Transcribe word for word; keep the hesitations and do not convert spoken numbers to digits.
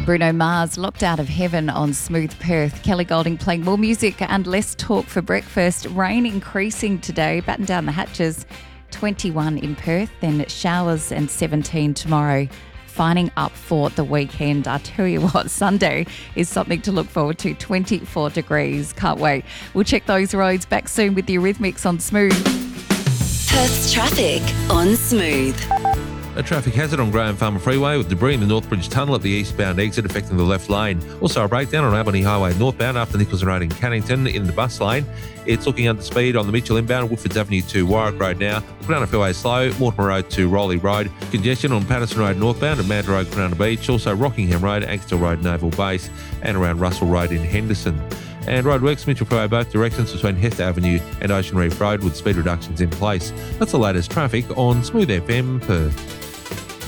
Bruno Mars locked out of heaven on Smooth Perth. Kelly Golding playing more music and less talk for breakfast. Rain increasing today. Batten down the hatches. twenty-one in Perth, then showers and seventeen tomorrow. Fining up for the weekend. I tell you what, Sunday is something to look forward to. twenty-four degrees. Can't wait. We'll check those roads back soon with the Eurythmics on Smooth. Perth's traffic on Smooth. A traffic hazard on Graham Farmer Freeway with debris in the Northbridge Tunnel at the eastbound exit affecting the left lane. Also a breakdown on Albany Highway northbound after Nichols Road in Cannington in the bus lane. It's looking under speed on the Mitchell inbound, Woodfords Avenue to Warwick Road now. Cronulla Fairway slow, Mortimer Road to Rowley Road. Congestion on Patterson Road northbound and Mad Road, Cronulla Beach. Also Rockingham Road, Axtell Road, Naval Base and around Russell Road in Henderson. And roadworks, Mitchell Freeway both directions between Hester Avenue and Ocean Reef Road with speed reductions in place. That's the latest traffic on Smooth F M Perth.